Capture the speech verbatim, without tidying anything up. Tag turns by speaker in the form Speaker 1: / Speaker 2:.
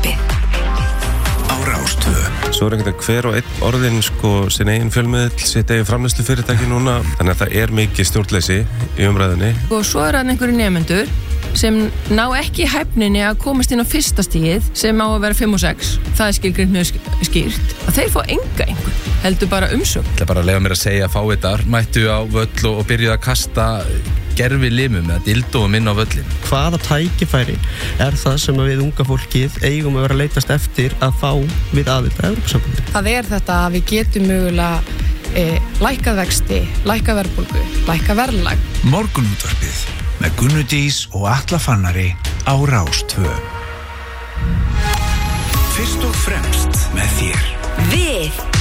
Speaker 1: Morgunútvarpið á Rás tvö.
Speaker 2: Svo er einhvern veginn hver og einn orðin sko sin eigin fjölmiðl, sitt eigin framleiðslu fyrirtæki núna, þannig að það er mikið stjórnleysi í umræðinni.
Speaker 3: Og svo er hann einhverju nemendur sem ná ekki hæfninni að komast inn á fyrsta stigið sem á að vera fimm og sex. Það er skilgreint mjög skýrt. Og þeir fá enga einhver, heldur bara umsögn.
Speaker 4: Það er bara að leiða mér að segja að fávitar mættu á völl og, og byrjuðu að kasta gerfi limum eða dildóum inn á völlin.
Speaker 5: Hvaða tækifæri er það sem við unga fólkið eigum að vera að leitast eftir að fá við aðild að Evrópusambandinu?
Speaker 6: Það er þetta að við getum mögulega e, lækkað vexti, lækkað verðbólgu, lækkað verðlag.
Speaker 1: Morgunútvarpið með Gunnu Dís og Atla Fannari á Rás tvö. Fyrst og fremst með þér. Við